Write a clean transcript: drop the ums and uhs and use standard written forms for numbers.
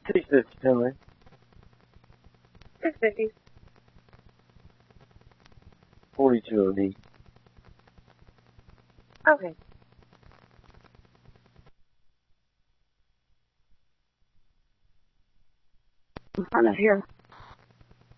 250, tell me. 650. 42 OD. Okay. I'm kind of here.